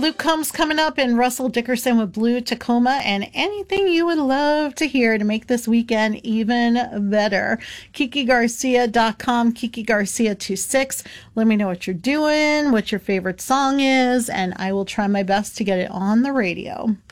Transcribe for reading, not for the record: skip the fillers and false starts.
Luke Combs coming up and Russell Dickerson with Blue Tacoma, and anything you would love to hear to make this weekend even better. KikiGarcia.com, Kiki Garcia 26. Let me know what you're doing, what your favorite song is, and I will try my best to get it on the radio.